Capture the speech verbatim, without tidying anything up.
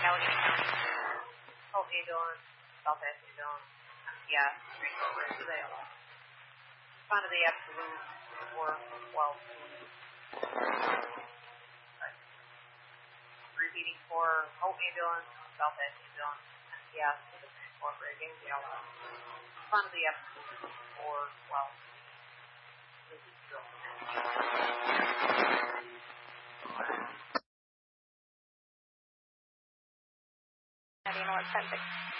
Allegheny County, Hope Ambulance, Belfast Ambulance, M T S, Green Court Bridge, Zayla. Respond to the absolute four twelve. Repeating for Hope Ambulance, Belfast Ambulance, M T S, Green Court Bridge, Zayla. Respond to the absolute four twelve. This is drill. North ten six.